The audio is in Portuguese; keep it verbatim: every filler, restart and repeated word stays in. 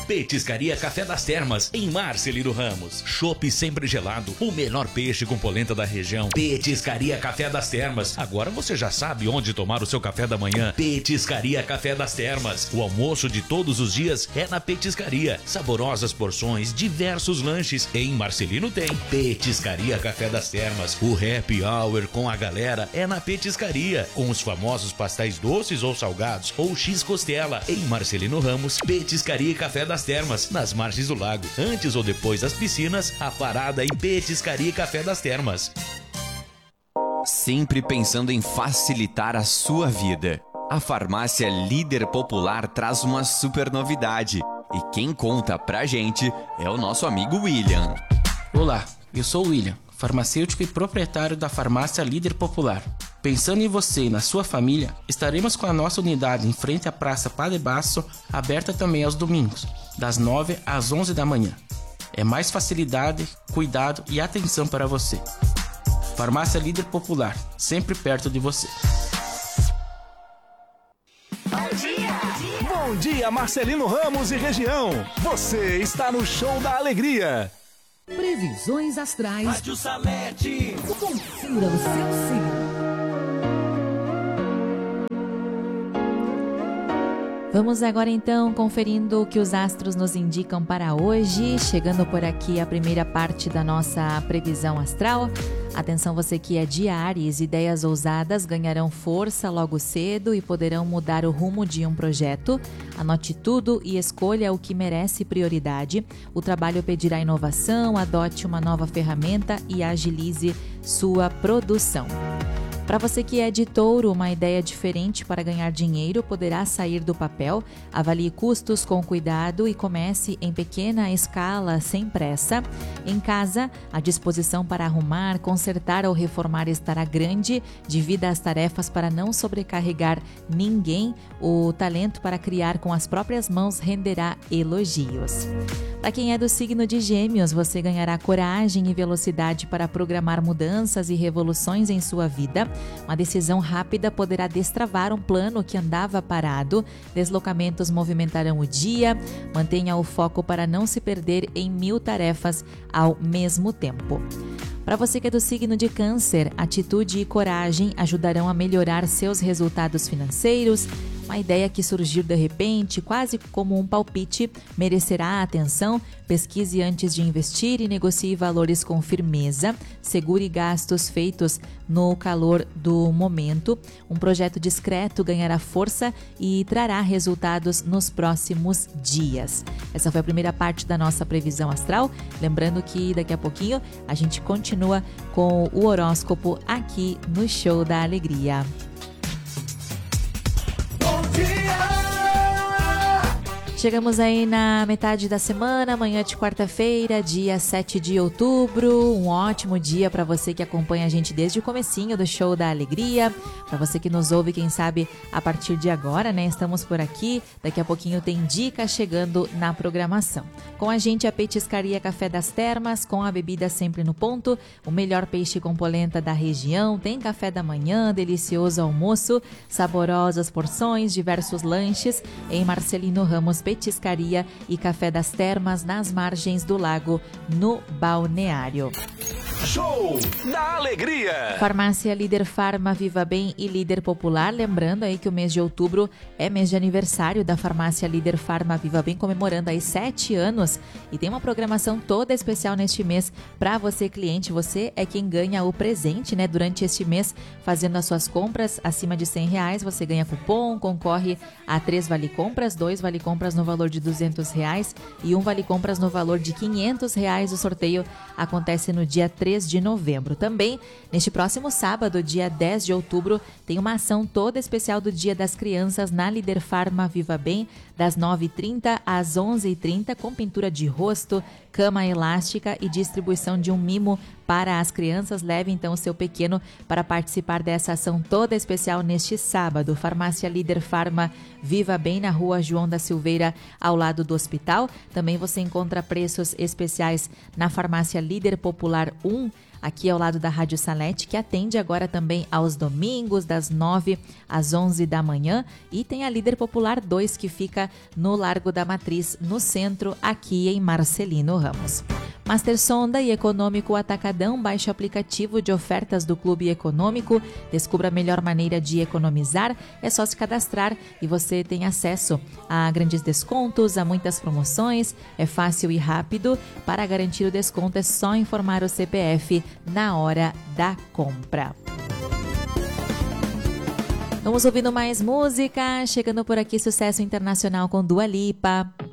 Petiscaria Café das Termas, em Marcelino Ramos. Chopp sempre gelado, o melhor peixe com polenta da região. Petiscaria Café das Termas. Agora você já sabe onde tomar o seu café da manhã. Petiscaria Café das Termas. O almoço de todos os dias é na Petiscaria. Saborosas porções, diversos lanches. Em Marcelino tem Petiscaria Café das Termas. O happy hour com a galera é na Petiscaria, com os famosos pastéis doces ou salgados ou X costela. Em Marcelino Ramos, Petiscaria e Café das Termas, nas margens do lago. Antes ou depois das piscinas, a parada em Petiscaria e Café das Termas. Sempre pensando em facilitar a sua vida. A farmácia Líder Popular traz uma super novidade. E quem conta pra gente é o nosso amigo William. Olá, eu sou o William, farmacêutico e proprietário da farmácia Líder Popular. Pensando em você e na sua família, estaremos com a nossa unidade em frente à Praça Padre Basso, aberta também aos domingos, das nove às onze da manhã. É mais facilidade, cuidado e atenção para você. Farmácia Líder Popular, sempre perto de você. Bom dia! Bom dia, Marcelino Ramos e região! Você está no Show da Alegria. Previsões astrais. Rádio Salete. Confira o seu signo. Vamos agora então conferindo o que os astros nos indicam para hoje, chegando por aqui a primeira parte da nossa previsão astral. Atenção você que é de Áries, ideias ousadas ganharão força logo cedo e poderão mudar o rumo de um projeto. Anote tudo e escolha o que merece prioridade. O trabalho pedirá inovação, adote uma nova ferramenta e agilize sua produção. Para você que é de Touro, uma ideia diferente para ganhar dinheiro poderá sair do papel. Avalie custos com cuidado e comece em pequena escala, sem pressa. Em casa, a disposição para arrumar, consertar ou reformar estará grande. Divida as tarefas para não sobrecarregar ninguém. O talento para criar com as próprias mãos renderá elogios. Para quem é do signo de Gêmeos, você ganhará coragem e velocidade para programar mudanças e revoluções em sua vida. Uma decisão rápida poderá destravar um plano que andava parado. Deslocamentos movimentarão o dia. Mantenha o foco para não se perder em mil tarefas ao mesmo tempo. Para você que é do signo de Câncer, atitude e coragem ajudarão a melhorar seus resultados financeiros. Uma ideia que surgiu de repente, quase como um palpite, merecerá atenção. Pesquise antes de investir e negocie valores com firmeza. Segure gastos feitos no calor do momento. Um projeto discreto ganhará força e trará resultados nos próximos dias. Essa foi a primeira parte da nossa previsão astral. Lembrando que daqui a pouquinho a gente continua com o horóscopo aqui no Show da Alegria. Chegamos aí na metade da semana, amanhã de quarta-feira, dia sete de outubro. Um ótimo dia para você que acompanha a gente desde o comecinho do Show da Alegria. Para você que nos ouve, quem sabe, a partir de agora, né? Estamos por aqui. Daqui a pouquinho tem dicas chegando na programação. Com a gente a Petiscaria Café das Termas, com a bebida sempre no ponto. O melhor peixe com polenta da região. Tem café da manhã, delicioso almoço, saborosas porções, diversos lanches em Marcelino Ramos Petiscaria e Café das Termas, nas margens do lago, no balneário. Show da Alegria! Farmácia Líder Farma, Viva Bem e Líder Popular. Lembrando aí que o mês de outubro é mês de aniversário da Farmácia Líder Farma, Viva Bem, comemorando aí sete anos. E tem uma programação toda especial neste mês para você, cliente. Você é quem ganha o presente, né? Durante este mês, fazendo as suas compras acima de cem reais, você ganha cupom, concorre a três vale-compras, dois vale-compras no valor de duzentos reais e um vale-compras no valor de quinhentos reais. O sorteio acontece no dia três de novembro. Também, neste próximo sábado, dia dez de outubro, tem uma ação toda especial do Dia das Crianças na Líder Farma Viva Bem, das nove e trinta às onze e trinta, com pintura de rosto, cama elástica e distribuição de um mimo para as crianças. Leve então o seu pequeno para participar dessa ação toda especial neste sábado. Farmácia Líder Farma Viva Bem, na rua João da Silveira, ao lado do hospital. Também você encontra preços especiais na Farmácia Líder Popular um, aqui ao lado da Rádio Salete, que atende agora também aos domingos, das nove às onze da manhã. E tem a Líder Popular dois, que fica no Largo da Matriz, no centro, aqui em Marcelino Ramos. Master Sonda e Econômico Atacadão, baixe o aplicativo de ofertas do Clube Econômico, descubra a melhor maneira de economizar, é só se cadastrar e você tem acesso a grandes descontos, a muitas promoções, é fácil e rápido. Para garantir o desconto é só informar o C P F na hora da compra. Vamos ouvindo mais música, chegando por aqui sucesso internacional com Dua Lipa.